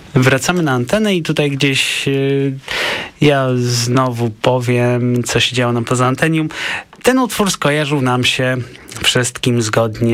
Wracamy na antenę i tutaj gdzieś ja znowu powiem, co się działo nam poza antenium. Ten utwór skojarzył nam się wszystkim zgodnie